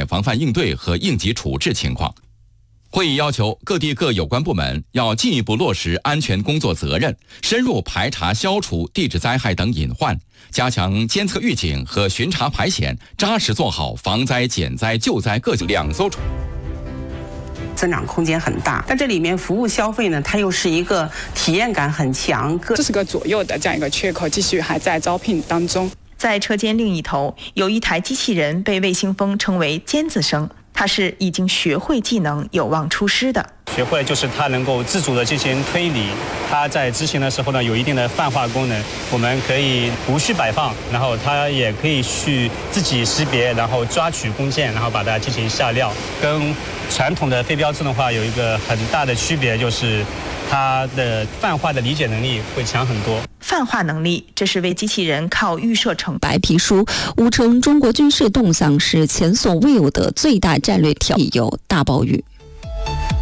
防范应对和应急处置情况。会议要求各地各有关部门要进一步落实安全工作责任，深入排查消除地质灾害等隐患，加强监测预警和巡查排险，扎实做好防灾减灾救灾各2艘船。 增长空间很大，但这里面服务消费呢，它又是一个体验感很强 ，40个左右的这样一个缺口，继续还在招聘当中。 在车间另一头，有一台机器人被魏兴峰称为尖子生，它是已经学会技能有望出师的。 学会就是它能够自主的进行推理，它在执行的时候呢有一定的泛化功能，我们可以无序摆放，然后它也可以去自己识别，然后抓取工件，然后把它进行下料。跟传统的飞镖自动化有一个很大的区别，就是它的泛化的理解能力会强很多。 泛化能力，这是为机器人靠预设成白皮书误称中国军事动向是前所未有的最大战略挑战，有大暴雨。